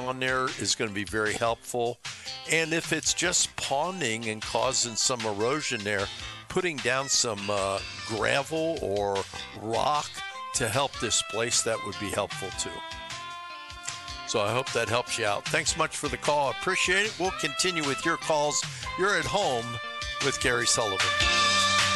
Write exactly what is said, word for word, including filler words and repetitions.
on there is going to be very helpful. And if it's just ponding and causing some erosion there, putting down some uh, gravel or rock to help displace that would be helpful too. So I hope that helps you out. Thanks much for the call. I appreciate it. We'll continue with your calls. You're at home with Gary Sullivan.